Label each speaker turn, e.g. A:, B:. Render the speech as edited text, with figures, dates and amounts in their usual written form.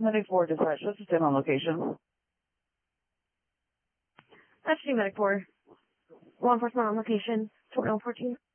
A: Medic 4 dispatch, let's stand on location.
B: That's Medic 4. Law enforcement on location, 2114.